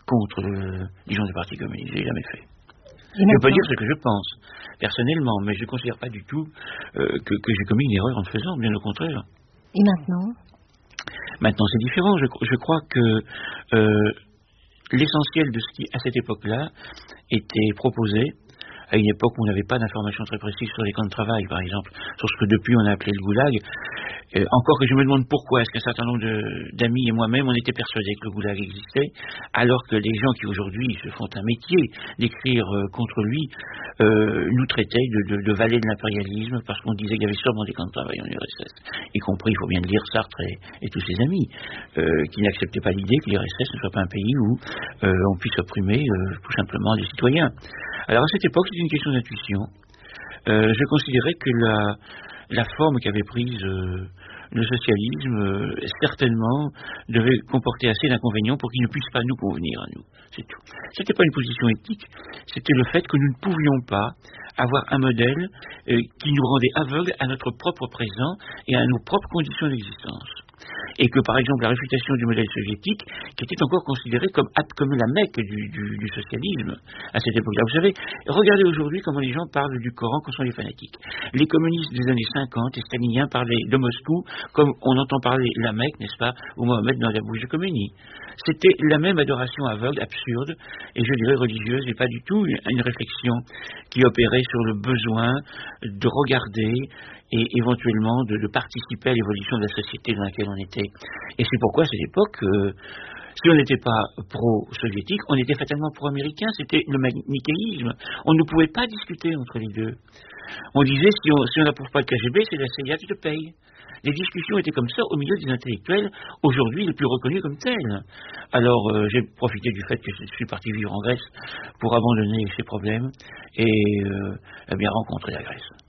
contre les gens du Parti communiste. Je l'ai jamais fait. Je peux dire ce que je pense, personnellement, mais je ne considère pas du tout que j'ai commis une erreur en le faisant, bien au contraire. Et maintenant ? Maintenant, c'est différent. Je crois que l'essentiel de ce qui, à cette époque-là, était proposé, à une époque où on n'avait pas d'informations très précises sur les camps de travail, par exemple, sur ce que depuis on a appelé le goulag. Encore que je me demande pourquoi est-ce qu'un certain nombre d'amis et moi-même, on était persuadés que le goulag existait, alors que les gens qui aujourd'hui se font un métier d'écrire contre lui, nous traitaient de valets de l'impérialisme, parce qu'on disait qu'il y avait sûrement des camps de travail en URSS, y compris, il faut bien le dire, Sartre et tous ses amis, qui n'acceptaient pas l'idée que l'URSS ne soit pas un pays où on puisse opprimer tout simplement les citoyens. Alors à cette époque, c'était une question d'intuition. Je considérais que la forme qu'avait prise le socialisme, certainement, devait comporter assez d'inconvénients pour qu'il ne puisse pas nous convenir à nous. C'est tout. C'était pas une position éthique, c'était le fait que nous ne pouvions pas avoir un modèle qui nous rendait aveugles à notre propre présent et à nos propres conditions d'existence. Et que, par exemple, la réfutation du modèle soviétique, qui était encore considérée comme la Mecque du socialisme à cette époque-là. Vous savez, regardez aujourd'hui comment les gens parlent du Coran quand sont les fanatiques. Les communistes des années 50, les staliniens parlaient de Moscou comme on entend parler la Mecque, n'est-ce pas, ou Mohamed dans la bouche de Khomeini. C'était la même adoration aveugle, absurde, et je dirais religieuse, et pas du tout une réflexion qui opérait sur le besoin de regarder et éventuellement de participer à l'évolution de la société dans laquelle on était. Et c'est pourquoi à cette époque, si on n'était pas pro-soviétique, on était fatalement pro-américain, c'était le manichéisme. On ne pouvait pas discuter entre les deux. On disait, si on n'approuve pas le KGB, c'est la CIA qui te paye. Les discussions étaient comme ça au milieu des intellectuels, aujourd'hui les plus reconnus comme tels. Alors j'ai profité du fait que je suis parti vivre en Grèce pour abandonner ces problèmes et bien rencontrer la Grèce.